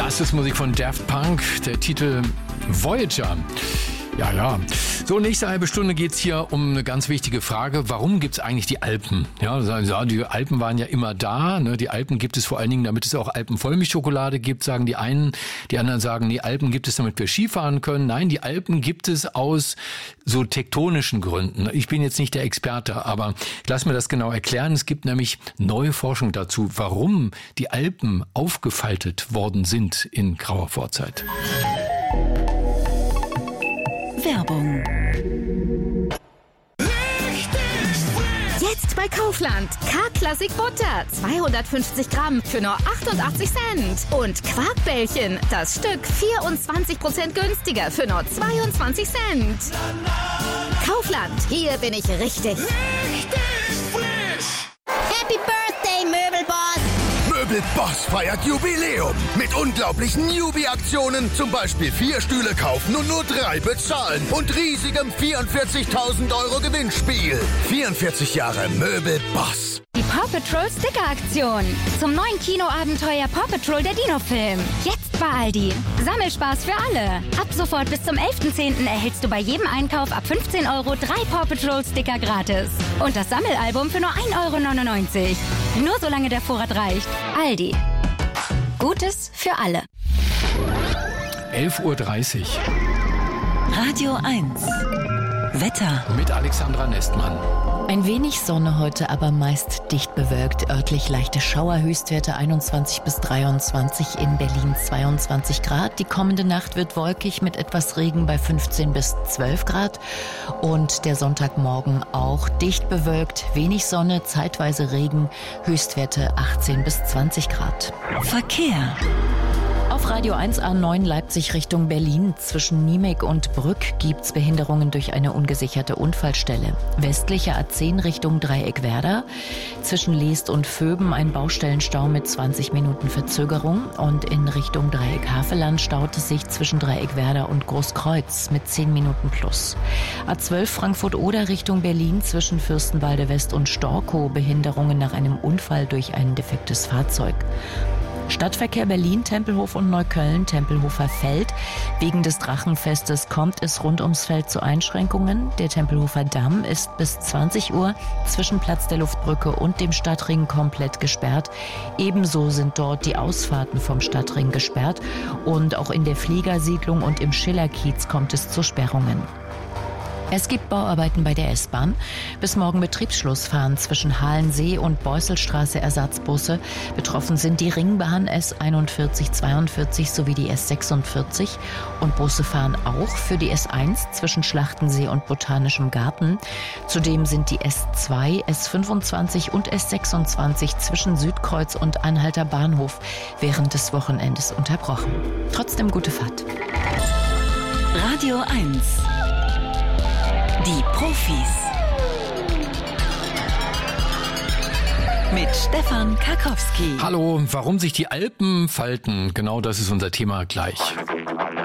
Das ist Musik von Daft Punk, der Titel Voyager. Ja. So, nächste halbe Stunde geht's hier um eine ganz wichtige Frage. Warum gibt's eigentlich die Alpen? Ja, die Alpen waren ja immer da. Ne? Die Alpen gibt es vor allen Dingen, damit es auch Alpenvollmilchschokolade gibt, sagen die einen. Die anderen sagen, nee, Alpen gibt es, damit wir Skifahren können. Nein, die Alpen gibt es aus so tektonischen Gründen. Ich bin jetzt nicht der Experte, aber lass mir das genau erklären. Es gibt nämlich neue Forschung dazu, warum die Alpen aufgefaltet worden sind in grauer Vorzeit. Werbung. Jetzt bei Kaufland. K-Klassik Butter. 250 Gramm für nur 88 Cent. Und Quarkbällchen. Das Stück 24% günstiger für nur 22 Cent. Kaufland. Hier bin ich richtig. Happy Birthday, Möbelboss! Möbelboss feiert Jubiläum mit unglaublichen Newbie-Aktionen. Zum Beispiel 4 Stühle kaufen und nur 3 bezahlen. Und riesigem 44.000 € Gewinnspiel. 44 Jahre Möbelboss. Die Paw Patrol Sticker-Aktion. Zum neuen Kinoabenteuer Paw Patrol der Dino-Film. Jetzt bei Aldi. Sammelspaß für alle. Ab sofort bis zum 11.10. erhältst du bei jedem Einkauf ab 15 € 3 Paw Patrol Sticker gratis. Und das Sammelalbum für nur 1,99 €. Nur solange der Vorrat reicht. Aldi. Gutes für alle. 11.30 Uhr. Radio 1. Wetter. Mit Alexandra Nestmann. Ein wenig Sonne heute, aber meist dicht bewölkt. Örtlich leichte Schauer, Höchstwerte 21 bis 23, in Berlin 22 Grad. Die kommende Nacht wird wolkig mit etwas Regen bei 15 bis 12 Grad. Und der Sonntagmorgen auch dicht bewölkt, wenig Sonne, zeitweise Regen, Höchstwerte 18 bis 20 Grad. Verkehr. Auf Radio 1 A9 Leipzig Richtung Berlin. Zwischen Niemek und Brück gibt's Behinderungen durch eine ungesicherte Unfallstelle. Westliche A10 Richtung Dreieckwerder. Zwischen Leest und Vöben ein Baustellenstau mit 20 Minuten Verzögerung. Und in Richtung Dreieck Havelland staut es sich zwischen Dreieckwerder und Großkreuz mit 10 Minuten plus. A12 Frankfurt-Oder Richtung Berlin zwischen Fürstenwalde West und Storkow. Behinderungen nach einem Unfall durch ein defektes Fahrzeug. Stadtverkehr Berlin, Tempelhof und Neukölln, Tempelhofer Feld. Wegen des Drachenfestes kommt es rund ums Feld zu Einschränkungen. Der Tempelhofer Damm ist bis 20 Uhr zwischen Platz der Luftbrücke und dem Stadtring komplett gesperrt. Ebenso sind dort die Ausfahrten vom Stadtring gesperrt. Und auch in der Fliegersiedlung und im Schillerkiez kommt es zu Sperrungen. Es gibt Bauarbeiten bei der S-Bahn. Bis morgen Betriebsschluss fahren zwischen Halensee und Beusselstraße Ersatzbusse. Betroffen sind die Ringbahn S41, 42 sowie die S46. Und Busse fahren auch für die S1 zwischen Schlachtensee und Botanischem Garten. Zudem sind die S2, S25 und S26 zwischen Südkreuz und Anhalter Bahnhof während des Wochenendes unterbrochen. Trotzdem gute Fahrt. Radio 1. Die Profis. Mit Stefan Karkowski. Hallo, warum sich die Alpen falten? Genau das ist unser Thema gleich.